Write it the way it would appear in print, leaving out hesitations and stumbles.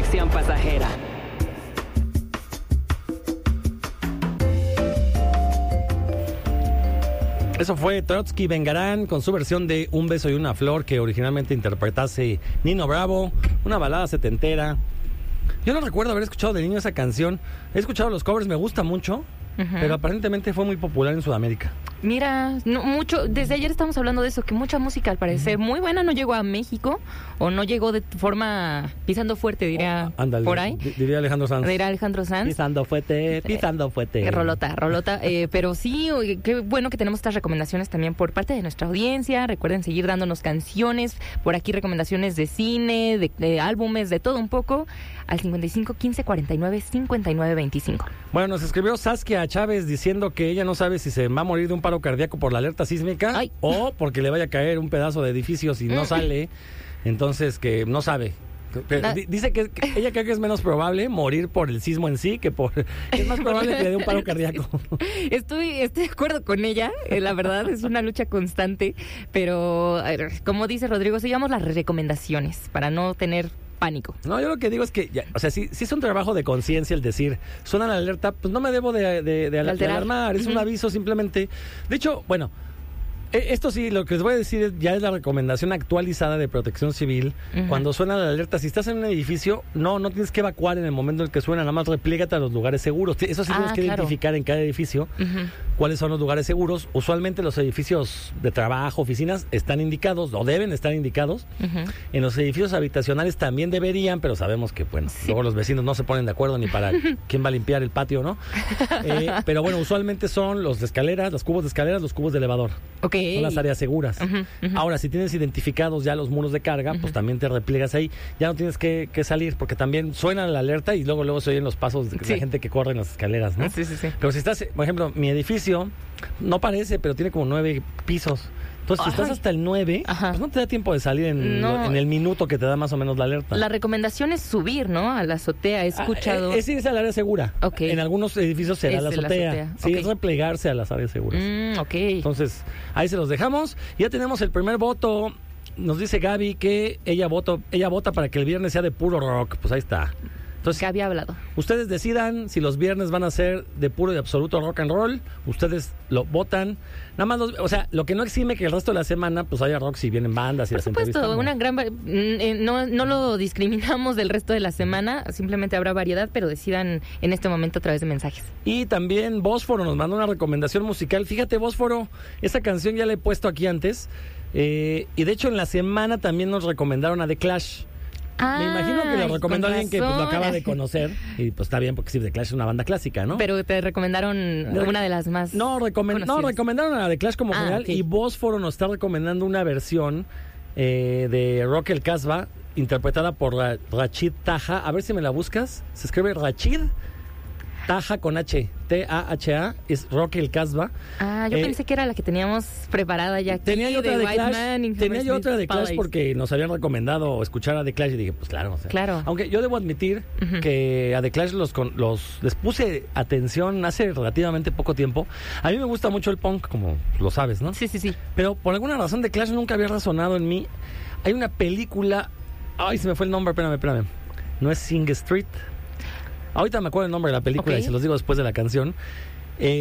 distracción pasajera. Eso fue Trotsky Vengarán con su versión de Un beso y una flor que originalmente interpretase Nino Bravo, una balada setentera. Yo no recuerdo haber escuchado de niño esa canción. He escuchado los covers, me gusta mucho, pero aparentemente fue muy popular en Sudamérica. Mira, no, mucho, desde ayer estamos hablando de eso, que mucha música al parecer muy buena no llegó a México, o no llegó de forma pisando fuerte, diría Ándale, por ahí. Diría Alejandro Sanz. Diría Alejandro Sanz. Pisando fuerte. Rolota. Pero sí, oye, qué bueno que tenemos estas recomendaciones también por parte de nuestra audiencia. Recuerden seguir dándonos canciones, por aquí recomendaciones de cine, de álbumes, de todo un poco, al 55 15 49 59 25. Bueno, nos escribió Saskia Chávez diciendo que ella no sabe si se va a morir de un paro cardíaco por la alerta sísmica o porque le vaya a caer un pedazo de edificio si no sale. Entonces, que no sabe. Dice que ella cree que es menos probable morir por el sismo en sí que por... Es más probable que le dé un paro cardíaco. Estoy de acuerdo con ella. La verdad es una lucha constante. Pero, como dice Rodrigo, sigamos las recomendaciones para no tener pánico. No, yo lo que digo es que, o sea, si es un trabajo de conciencia el decir, suena la alerta, pues no me debo de alarmar, es un aviso simplemente. De hecho, bueno, esto sí, lo que les voy a decir ya es la recomendación actualizada de Protección Civil. Cuando suena la alerta, si estás en un edificio, no tienes que evacuar en el momento en el que suena, nada más replégate a los lugares seguros. Eso sí tienes que identificar en cada edificio cuáles son los lugares seguros. Usualmente los edificios de trabajo, oficinas, están indicados, o deben estar indicados. En los edificios habitacionales también deberían, pero sabemos que, bueno, luego los vecinos no se ponen de acuerdo ni para quién va a limpiar el patio, ¿no? Pero bueno, usualmente son los de escaleras, los cubos de escaleras, los cubos de elevador. Son las áreas seguras. Ahora, si tienes identificados ya los muros de carga, pues también te repliegas ahí. Ya no tienes que salir, porque también suena la alerta y luego se oyen los pasos de la gente que corre en las escaleras, ¿no? Sí. Pero si estás, por ejemplo, mi edificio no parece, pero tiene como 9 pisos. Entonces, si estás hasta el 9, pues no te da tiempo de salir en el minuto que te da más o menos la alerta. La recomendación es subir, ¿no? A la azotea, he escuchado. Es irse al área segura. En algunos edificios será la azotea. Sí, es replegarse a las áreas seguras. Entonces, ahí se los dejamos. Ya tenemos el primer voto. Nos dice Gaby que ella vota para que el viernes sea de puro rock. Pues ahí está. Entonces, que había hablado. Ustedes decidan si los viernes van a ser de puro y absoluto rock and roll. Ustedes lo votan. Nada más, o sea, lo que no exime que el resto de la semana pues haya rock si vienen bandas y por supuesto, una gran no lo discriminamos del resto de la semana. Simplemente habrá variedad, pero decidan en este momento a través de mensajes. Y también Bósforo nos mandó una recomendación musical. Fíjate, Bósforo, esa canción ya la he puesto aquí antes. Y de hecho en la semana también nos recomendaron a The Clash. Me imagino que lo recomendó alguien que pues, lo acaba de conocer. Y pues está bien, porque sí, The Clash es una banda clásica, ¿no? Pero te recomendaron una de las más recomendaron a The Clash como general. Y Bósforo nos está recomendando una versión de Rock el Casbah, interpretada por Rachid Taha. A ver si me la buscas. Se escribe Rachid Taha con H, T-A-H-A, es Rock el Casbah. Yo pensé que era la que teníamos preparada ya aquí. Tenía yo otra de Clash porque nos habían recomendado escuchar a The Clash y dije, pues claro. O sea, claro. Aunque yo debo admitir que a The Clash les puse atención hace relativamente poco tiempo. A mí me gusta mucho el punk, como lo sabes, ¿no? Sí. Pero por alguna razón The Clash nunca había resonado en mí. Hay una película... Ay, se me fue el nombre, espérame. No es Sing Street... Ahorita me acuerdo el nombre de la película y se los digo después de la canción.